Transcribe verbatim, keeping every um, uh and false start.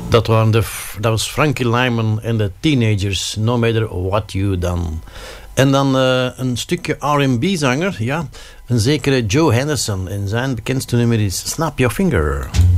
Dat, waren de, dat was Frankie Lyman en de Teenagers, No Matter What You Done. En dan uh, een stukje R en B-zanger, ja, een zekere Joe Henderson. En zijn bekendste nummer is Snap Your Finger.